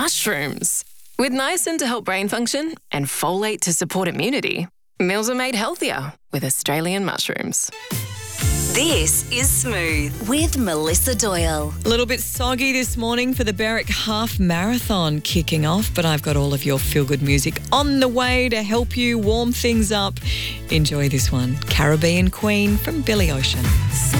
mushrooms. With niacin to help brain function and folate to support immunity, meals are made healthier with Australian mushrooms. This is Smooth with Melissa Doyle. A little bit soggy this morning for the Berwick Half Marathon kicking off, but I've got all of your feel-good music on the way to help you warm things up. Enjoy this one, Caribbean Queen from Billy Ocean.